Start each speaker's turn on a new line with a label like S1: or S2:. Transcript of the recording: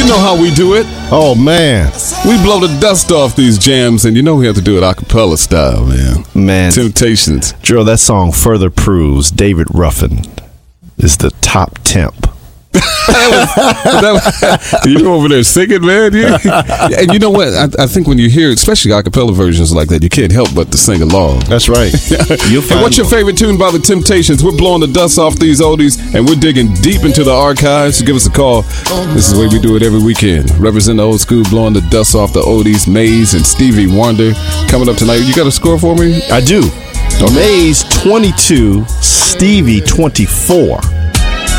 S1: know how we do it.
S2: Oh, man.
S1: We blow the dust off these jams, and you know we have to do it a cappella style, man.
S2: Man.
S1: Temptations.
S2: Gerald, that song further proves David Ruffin is the top temp.
S1: You over there singing, man. And you know what? I think when you hear, especially a cappella versions like that, you can't help but to sing along.
S2: That's right.
S1: And what's your favorite tune by the Temptations? We're blowing the dust off these oldies, and we're digging deep into the archives. Give us a call. This is the way we do it every weekend. Represent the old school, blowing the dust off the oldies. Maze and Stevie Wonder coming up tonight. You got a score for me?
S2: I do.
S1: Okay.
S2: Maze 22, Stevie 24.